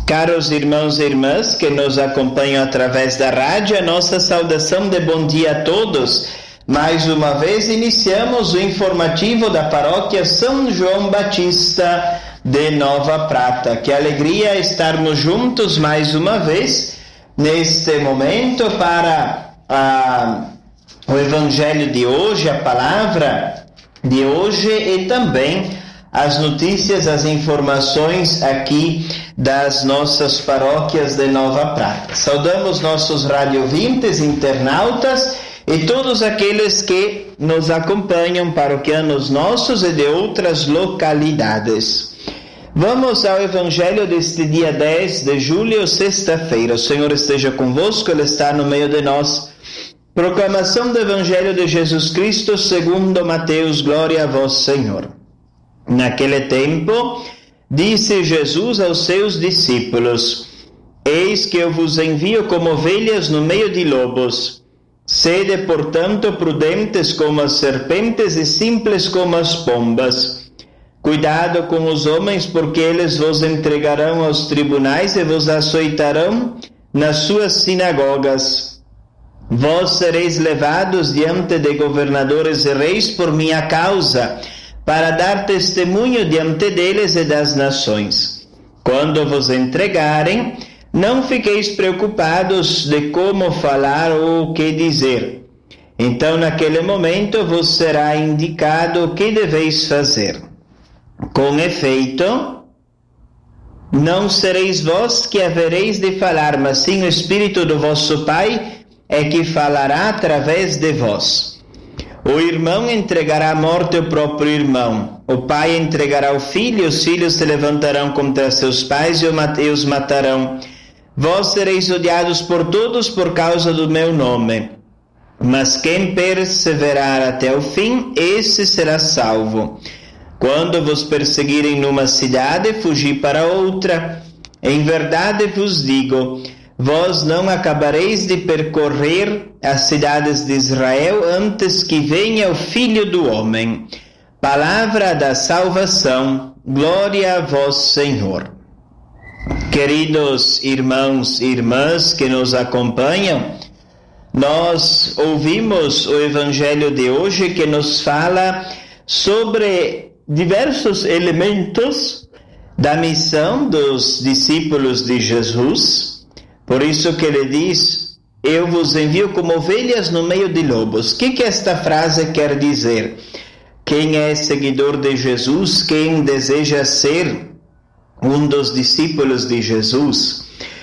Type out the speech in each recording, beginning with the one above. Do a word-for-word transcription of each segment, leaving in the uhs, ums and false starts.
Caros irmãos e irmãs que nos acompanham através da rádio, a nossa saudação de bom dia a todos. Mais uma vez iniciamos o informativo da paróquia São João Batista de Nova Prata. Que alegria estarmos juntos mais uma vez neste momento para a, o evangelho de hoje, a palavra de hoje e também as notícias, as informações aqui das nossas paróquias de Nova Prata. Saudamos nossos radiovintes, internautas e todos aqueles que nos acompanham, paroquianos nossos e de outras localidades. Vamos ao Evangelho deste dia dez de julho, sexta-feira. O Senhor esteja convosco, Ele está no meio de nós. Proclamação do Evangelho de Jesus Cristo segundo Mateus. Glória a vós, Senhor. Naquele tempo, disse Jesus aos seus discípulos: Eis que eu vos envio como ovelhas no meio de lobos. Sede, portanto, prudentes como as serpentes e simples como as pombas. Cuidado com os homens, porque eles vos entregarão aos tribunais e vos açoitarão nas suas sinagogas. Vós sereis levados diante de governadores e reis por minha causa, para dar testemunho diante deles e das nações. Quando vos entregarem, não fiqueis preocupados de como falar ou o que dizer. Então, naquele momento, vos será indicado o que deveis fazer. Com efeito, não sereis vós que havereis de falar, mas sim o Espírito do vosso Pai é que falará através de vós. O irmão entregará à morte o próprio irmão. O pai entregará o filho, os filhos se levantarão contra seus pais e os matarão. Vós sereis odiados por todos por causa do meu nome. Mas quem perseverar até o fim, esse será salvo. Quando vos perseguirem numa cidade, fugi para outra. Em verdade vos digo, vós não acabareis de percorrer as cidades de Israel antes que venha o Filho do Homem. Palavra da salvação, glória a vós, Senhor. Queridos irmãos e irmãs que nos acompanham, nós ouvimos o Evangelho de hoje que nos fala sobre diversos elementos da missão dos discípulos de Jesus. Por isso que ele diz, eu vos envio como ovelhas no meio de lobos. O que, que esta frase quer dizer? Quem é seguidor de Jesus, quem deseja ser um dos discípulos de Jesus,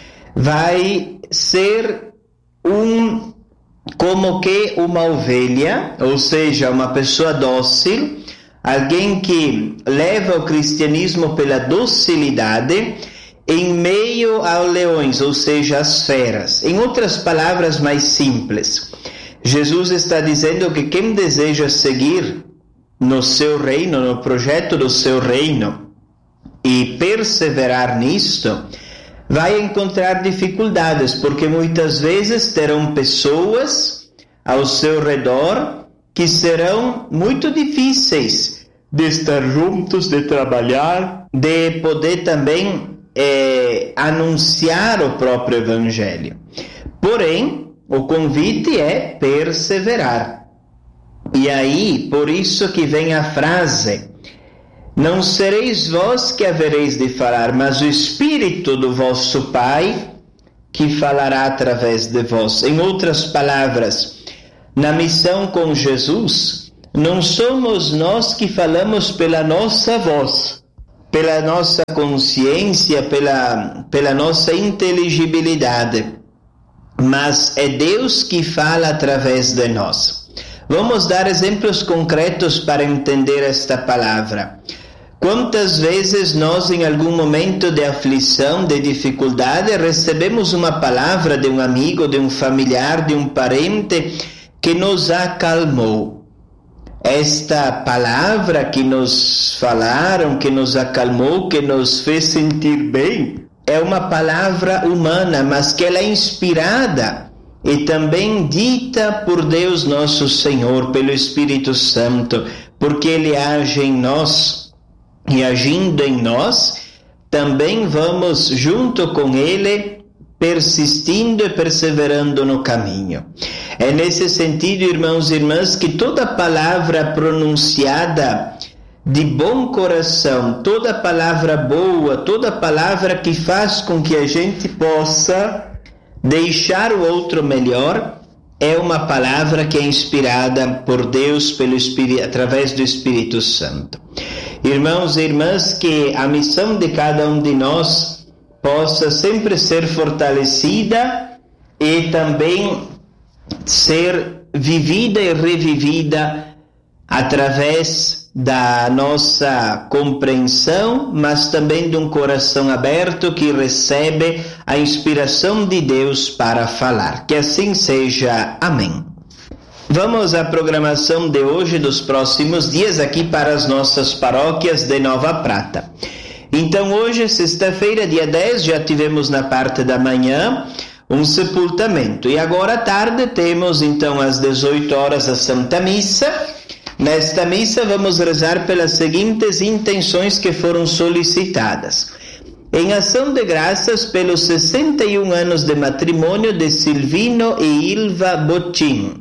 vai ser um, como que uma ovelha, ou seja, uma pessoa dócil, alguém que leva o cristianismo pela docilidade, em meio aos leões, ou seja, às feras. Em outras palavras mais simples, Jesus está dizendo que quem deseja seguir no seu reino, no projeto do seu reino, e perseverar nisto, vai encontrar dificuldades, porque muitas vezes terão pessoas ao seu redor que serão muito difíceis de estar juntos, de trabalhar, de poder também É, anunciar o próprio Evangelho. Porém, o convite é perseverar. E aí, por isso que vem a frase, não sereis vós que havereis de falar, mas o Espírito do vosso Pai que falará através de vós. Em outras palavras, na missão com Jesus, não somos nós que falamos pela nossa voz, pela nossa consciência, pela, pela nossa inteligibilidade, mas é Deus que fala através de nós. Vamos dar exemplos concretos para entender esta palavra. Quantas vezes nós, em algum momento de aflição, de dificuldade, recebemos uma palavra de um amigo, de um familiar, de um parente que nos acalmou? Esta palavra que nos falaram, que nos acalmou, que nos fez sentir bem, é uma palavra humana, mas que ela é inspirada e também dita por Deus nosso Senhor, pelo Espírito Santo, porque Ele age em nós, e agindo em nós, também vamos junto com Ele, persistindo e perseverando no caminho. É nesse sentido, irmãos e irmãs, que toda palavra pronunciada de bom coração, toda palavra boa, toda palavra que faz com que a gente possa deixar o outro melhor, é uma palavra que é inspirada por Deus pelo Espírito, através do Espírito Santo. Irmãos e irmãs, que a missão de cada um de nós possa sempre ser fortalecida e também ser vivida e revivida através da nossa compreensão, mas também de um coração aberto que recebe a inspiração de Deus para falar. Que assim seja. Amém. Vamos à programação de hoje, dos próximos dias, aqui para as nossas paróquias de Nova Prata. Então, hoje, sexta-feira, dia dez, já tivemos na parte da manhã um sepultamento. E agora à tarde temos, então, às dezoito horas, a Santa Missa. Nesta missa vamos rezar pelas seguintes intenções que foram solicitadas. Em ação de graças pelos sessenta e um anos de matrimônio de Silvino e Ilva Botim.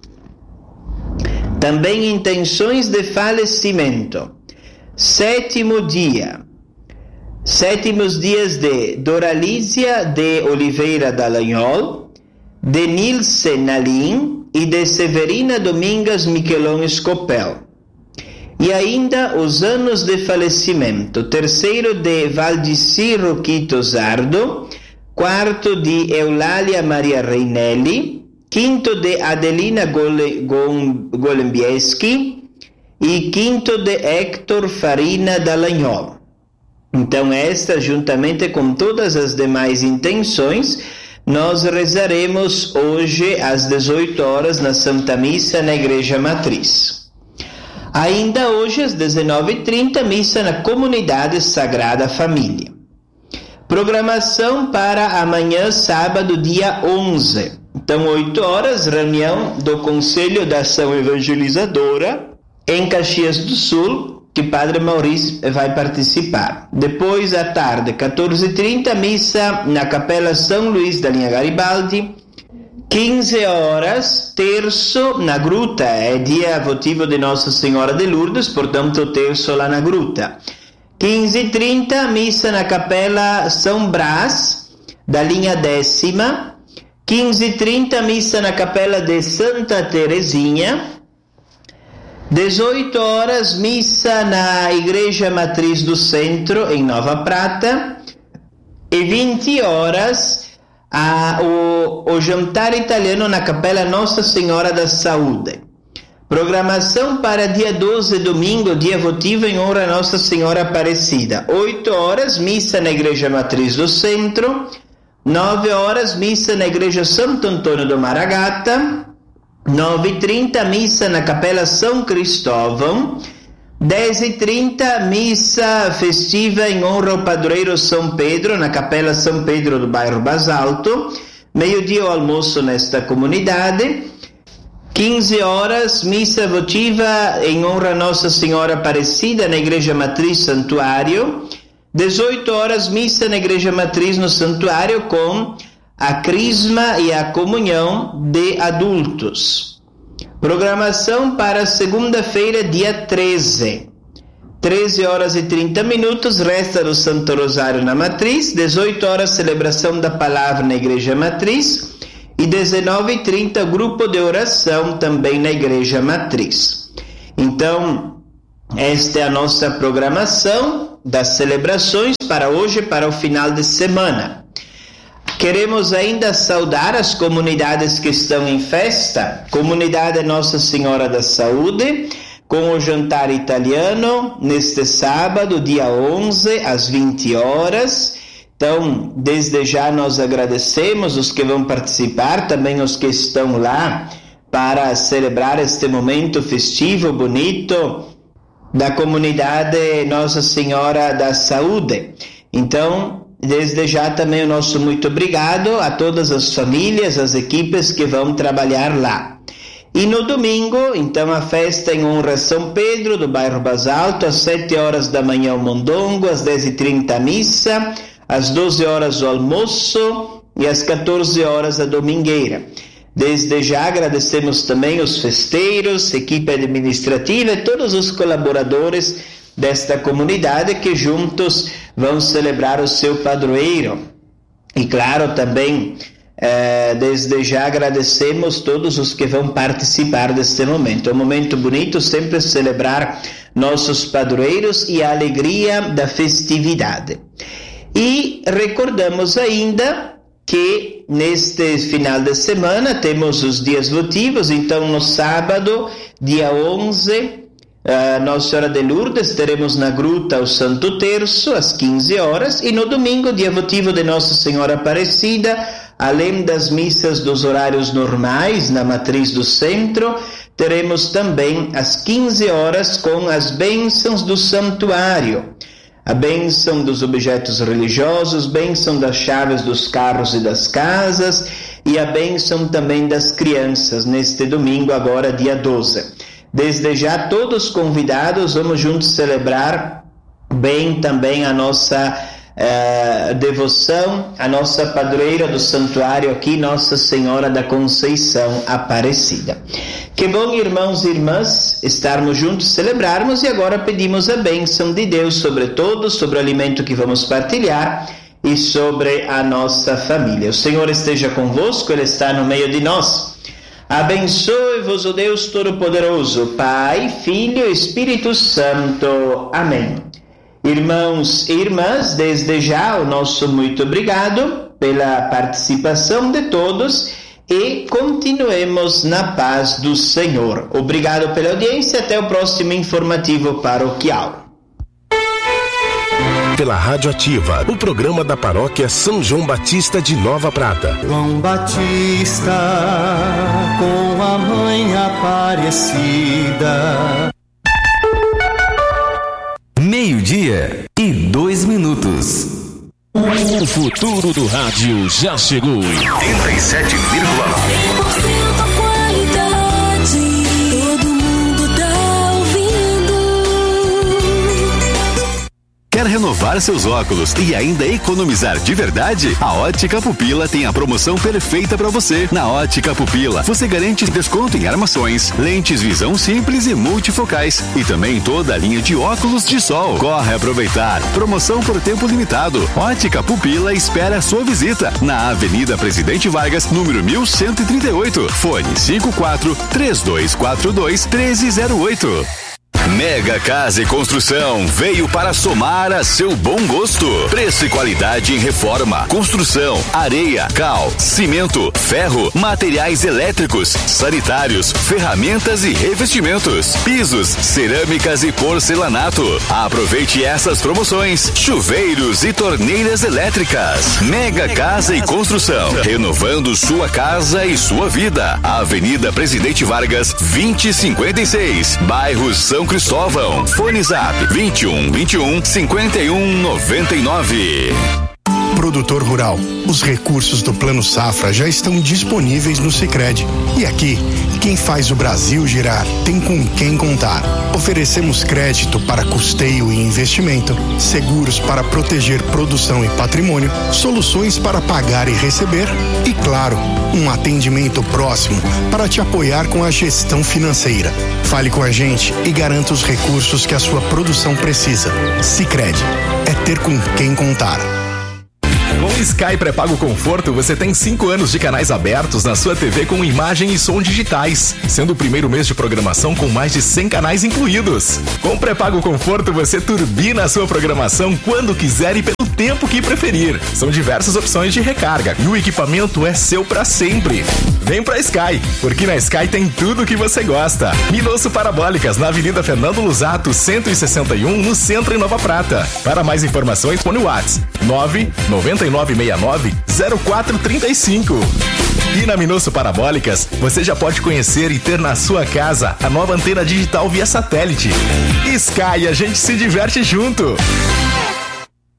Também intenções de falecimento. Sétimo dia. Sétimos dias de Doralísia de Oliveira Dallagnol, de Nilce Nalim e de Severina Domingas Miquelon Escopel. E ainda os anos de falecimento. Terceiro de Valdici Roquito Zardo, quarto de Eulália Maria Reinelli, quinto de Adelina Gole, Golembieski e quinto de Héctor Farina Dallagnol. Então esta, juntamente com todas as demais intenções, nós rezaremos hoje às dezoito horas na Santa Missa na Igreja Matriz. Ainda hoje às dezenove e trinta, missa na Comunidade Sagrada Família. Programação para amanhã, sábado, dia onze. Então, oito horas, reunião do Conselho da Ação Evangelizadora em Caxias do Sul, que Padre Maurício vai participar. Depois, à tarde, quatorze e trinta, missa na Capela São Luís da linha Garibaldi. quinze horas, terço na Gruta, é dia votivo de Nossa Senhora de Lourdes, portanto, terço lá na Gruta. quinze e trinta, missa na Capela São Brás, da linha décima. quinze e trinta, missa na Capela de Santa Terezinha. dezoito horas, missa na Igreja Matriz do Centro, em Nova Prata. E vinte horas, a, o, o jantar italiano na Capela Nossa Senhora da Saúde. Programação para dia doze, domingo, dia votivo em honra a Nossa Senhora Aparecida. oito horas, missa na Igreja Matriz do Centro. nove horas, missa na Igreja Santo Antônio do Maragata. nove e trinta, missa na Capela São Cristóvão. dez e trinta, missa festiva em honra ao padroeiro São Pedro, na Capela São Pedro do bairro Basalto. Meio-dia o almoço nesta comunidade. quinze horas, missa votiva em honra a Nossa Senhora Aparecida na Igreja Matriz Santuário. dezoito horas, missa na Igreja Matriz no Santuário com a Crisma e a comunhão de adultos. Programação para segunda-feira, dia treze. treze horas e trinta minutos, resta do Santo Rosário na Matriz. dezoito horas, celebração da Palavra na Igreja Matriz. E dezenove e trinta, grupo de oração também na Igreja Matriz. Então, esta é a nossa programação das celebrações para hoje, para o final de semana. Queremos ainda saudar as comunidades que estão em festa. Comunidade Nossa Senhora da Saúde, com o jantar italiano, neste sábado, dia onze, às vinte horas. Então, desde já nós agradecemos os que vão participar, também os que estão lá para celebrar este momento festivo, bonito, da comunidade Nossa Senhora da Saúde. Então, desde já também o nosso muito obrigado a todas as famílias, as equipes que vão trabalhar lá. E no domingo, então, a festa em honra a São Pedro, do bairro Basalto, às sete horas da manhã o mondongo, às dez e trinta a missa, às doze horas o almoço e às quatorze horas a domingueira. Desde já agradecemos também os festeiros, equipe administrativa e todos os colaboradores desta comunidade que juntos vão celebrar o seu padroeiro. E claro, também, eh, desde já agradecemos todos os que vão participar deste momento. É um momento bonito sempre celebrar nossos padroeiros e a alegria da festividade. E recordamos ainda que neste final de semana temos os dias votivos. Então no sábado, dia onze, Uh, Nossa Senhora de Lourdes, teremos na Gruta o Santo Terço, às quinze horas, e no domingo, dia votivo de Nossa Senhora Aparecida, além das missas dos horários normais, na Matriz do Centro, teremos também às quinze horas com as bênçãos do santuário, a bênção dos objetos religiosos, bênção das chaves dos carros e das casas, e a bênção também das crianças, neste domingo, agora dia doze. Desde já, todos convidados, vamos juntos celebrar bem também a nossa uh, devoção, a nossa padroeira do santuário aqui, Nossa Senhora da Conceição Aparecida. Que bom, irmãos e irmãs, estarmos juntos, celebrarmos, e agora pedimos a bênção de Deus sobre todos, sobre o alimento que vamos partilhar e sobre a nossa família. O Senhor esteja convosco, Ele está no meio de nós. Abençoe-vos o Deus Todo-Poderoso, Pai, Filho e Espírito Santo. Amém. Irmãos e irmãs, desde já o nosso muito obrigado pela participação de todos e continuemos na paz do Senhor. Obrigado pela audiência, até o próximo informativo paroquial. Pela Rádio Ativa, o programa da Paróquia São João Batista de Nova Prata. João Batista, com a mãe Aparecida. Meio-dia e dois minutos. O futuro do rádio já chegou. oitenta e sete vírgula nove. Quer renovar seus óculos e ainda economizar de verdade? A Ótica Pupila tem a promoção perfeita para você. Na Ótica Pupila, você garante desconto em armações, lentes visão simples e multifocais e também toda a linha de óculos de sol. Corre aproveitar. Promoção por tempo limitado. Ótica Pupila espera a sua visita na Avenida Presidente Vargas, número mil cento e trinta e oito. Fone cinco quatro três dois quatro dois um três zero oito. Mega Casa e Construção veio para somar a seu bom gosto. Preço e qualidade em reforma, construção, areia, cal, cimento, ferro, materiais elétricos, sanitários, ferramentas e revestimentos, pisos, cerâmicas e porcelanato. Aproveite essas promoções: chuveiros e torneiras elétricas. Mega Casa e Construção, renovando sua casa e sua vida. Avenida Presidente Vargas, vinte e cinquenta e seis, bairro São Cristóvão. Fone Zap vinte e um, vinte e um, cinquenta e um, noventa e nove. Produtor rural, os recursos do Plano Safra já estão disponíveis no Sicredi. E aqui, quem faz o Brasil girar tem com quem contar. Oferecemos crédito para custeio e investimento, seguros para proteger produção e patrimônio, soluções para pagar e receber e, claro, um atendimento próximo para te apoiar com a gestão financeira. Fale com a gente e garanta os recursos que a sua produção precisa. Sicredi, é ter com quem contar. Com o Sky Pré-Pago Conforto, você tem cinco anos de canais abertos na sua T V com imagem e som digitais, sendo o primeiro mês de programação com mais de cem canais incluídos. Com o Pré-Pago Conforto, você turbina a sua programação quando quiser e pelo tempo que preferir. São diversas opções de recarga e o equipamento é seu para sempre. Vem pra Sky, porque na Sky tem tudo o que você gosta. Minosso Parabólicas, na Avenida Fernando Lusato, cento e sessenta e um, no centro em Nova Prata. Para mais informações, põe o WhatsApp nove nove nove seis nove zero quatro três cinco. E na Minosso Parabólicas, você já pode conhecer e ter na sua casa a nova antena digital via satélite. Sky, a gente se diverte junto.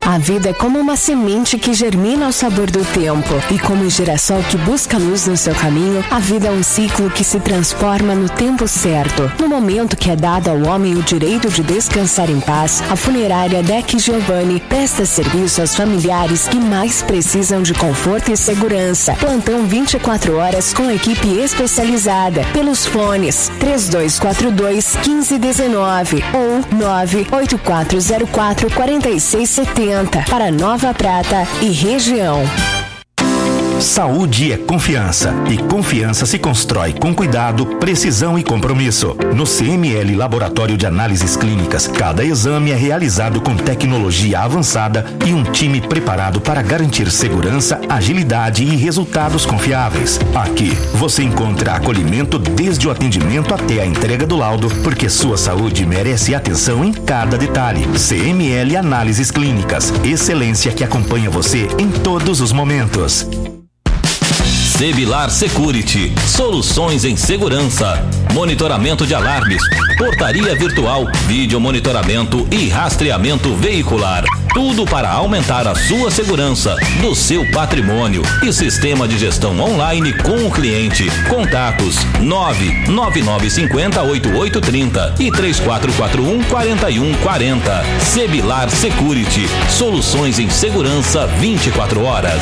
A vida é como uma semente que germina ao sabor do tempo. E como o girassol que busca luz no seu caminho, a vida é um ciclo que se transforma no tempo certo. No momento que é dado ao homem o direito de descansar em paz, a funerária Deck Giovanni presta serviço aos familiares que mais precisam de conforto e segurança. Plantão vinte e quatro horas com equipe especializada. Pelos fones três dois quatro dois, um cinco um nove ou nove oito quatro zero quatro, quatro seis sete zero para Nova Prata e região. Saúde é confiança e confiança se constrói com cuidado, precisão e compromisso. No C M L Laboratório de Análises Clínicas, cada exame é realizado com tecnologia avançada e um time preparado para garantir segurança, agilidade e resultados confiáveis. Aqui você encontra acolhimento desde o atendimento até a entrega do laudo, porque sua saúde merece atenção em cada detalhe. C M L Análises Clínicas, excelência que acompanha você em todos os momentos. Sebilar Security, soluções em segurança, monitoramento de alarmes, portaria virtual, vídeo monitoramento e rastreamento veicular. Tudo para aumentar a sua segurança, do seu patrimônio e sistema de gestão online com o cliente. Contatos nove nove nove cinco zero oito oito três zero e três quatro quatro um, quatro um quatro zero. Sebilar Security, soluções em segurança vinte e quatro horas.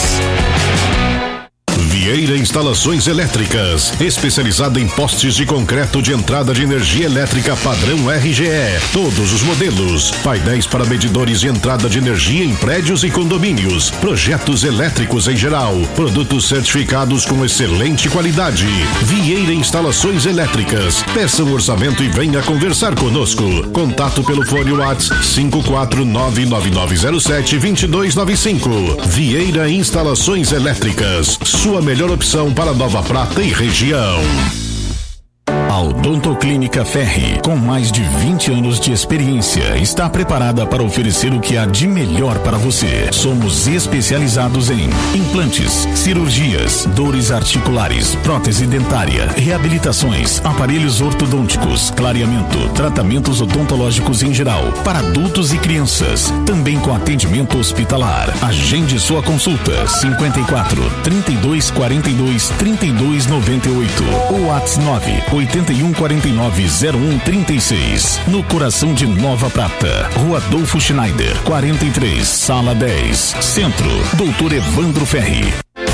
Vieira Instalações Elétricas, especializada em postes de concreto de entrada de energia elétrica padrão R G E. Todos os modelos, painéis para medidores de entrada de energia em prédios e condomínios, projetos elétricos em geral, produtos certificados com excelente qualidade. Vieira Instalações Elétricas. Peça um orçamento e venha conversar conosco. Contato pelo fone WhatsApp cinco quatro nove nove nove zero sete dois dois nove cinco. Vieira Instalações Elétricas, sua melhor opção para Nova Prata e região. A Odontoclínica Ferri, com mais de vinte anos de experiência, está preparada para oferecer o que há de melhor para você. Somos especializados em implantes, cirurgias, dores articulares, prótese dentária, reabilitações, aparelhos ortodônticos, clareamento, tratamentos odontológicos em geral, para adultos e crianças, também com atendimento hospitalar. Agende sua consulta cinquenta e quatro, trinta e dois, quarenta e dois, trinta e dois, noventa e oito ou WhatsApp nove oito um quatro nove zero um três seis, no coração de Nova Prata, Rua Adolfo Schneider, quarenta e três, Sala dez, Centro, doutor Evandro Ferri.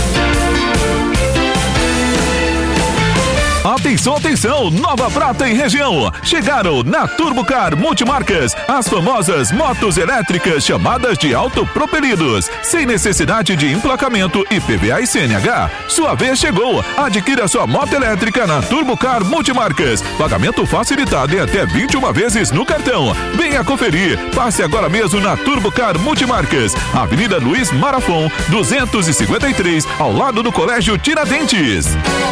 Atenção, atenção, Nova Prata e região. Chegaram na Turbocar Multimarcas as famosas motos elétricas chamadas de autopropelidos, sem necessidade de emplacamento I P V A e C N H. Sua vez chegou. Adquira sua moto elétrica na Turbocar Multimarcas. Pagamento facilitado em até vinte e uma vezes no cartão. Venha conferir. Passe agora mesmo na Turbocar Multimarcas, Avenida Luiz Marafon, duzentos e cinquenta e três, ao lado do Colégio Tiradentes.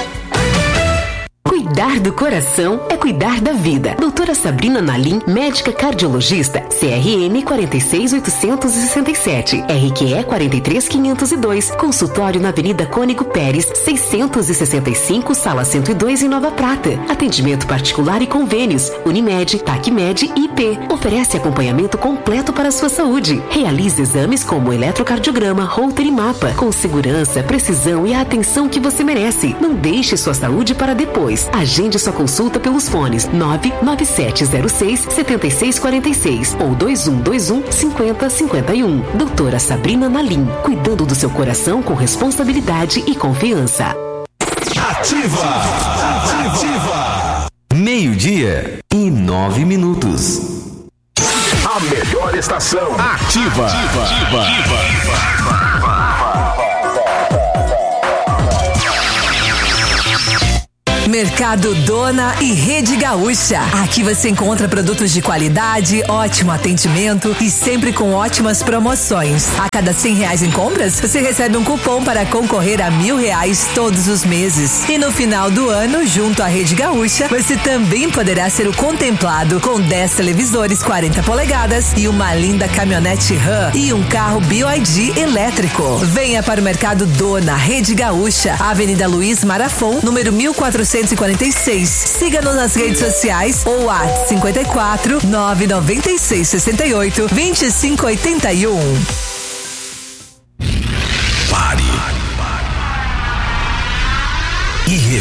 Cuidar do coração é cuidar da vida. Doutora Sabrina Nalim, médica cardiologista, C R M quatro seis oito seis sete, R Q E quatro três quinhentos e dois, consultório na Avenida Cônigo Pérez, seiscentos e sessenta e cinco, sala cento e dois em Nova Prata. Atendimento particular e convênios, Unimed, Tacmed e I P. Oferece acompanhamento completo para a sua saúde. Realize exames como eletrocardiograma, Holter e mapa, com segurança, precisão e a atenção que você merece. Não deixe sua saúde para depois. Agende sua consulta pelos fones nove nove sete zero seis, sete seis quatro seis ou dois um dois um, cinco zero cinco um. Doutora Sabrina Nalim, cuidando do seu coração com responsabilidade e confiança. Ativa! Ativa! Meio-dia e nove minutos. A melhor estação. Ativa! Ativa! Ativa! Ativa! Mercado Dona e Rede Gaúcha. Aqui você encontra produtos de qualidade, ótimo atendimento e sempre com ótimas promoções. A cada cem reais em compras, você recebe um cupom para concorrer a mil reais todos os meses. E no final do ano, junto à Rede Gaúcha, você também poderá ser o contemplado com dez televisores quarenta polegadas e uma linda caminhonete Ram e um carro B Y D elétrico. Venha para o Mercado Dona, Rede Gaúcha, Avenida Luiz Marafon, número mil quatrocentos e quarenta e seis. Siga-nos nas redes sociais ou WhatsApp cinquenta e quatro, nove nove seis, sessenta e oito, vinte e cinco oitenta e um.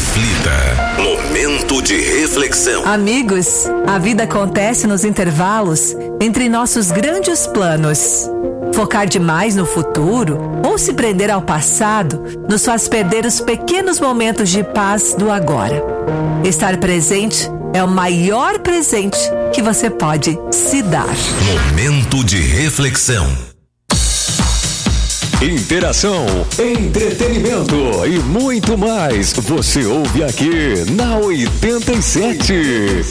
Reflita. Momento de reflexão. Amigos, a vida acontece nos intervalos entre nossos grandes planos. Focar demais no futuro ou se prender ao passado nos faz perder os pequenos momentos de paz do agora. Estar presente é o maior presente que você pode se dar. Momento de reflexão. Interação, entretenimento e muito mais. Você ouve aqui na oitenta e sete.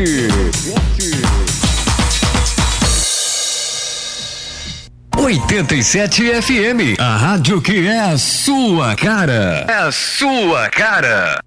oitenta e sete F M, a rádio que é a sua cara. É a sua cara.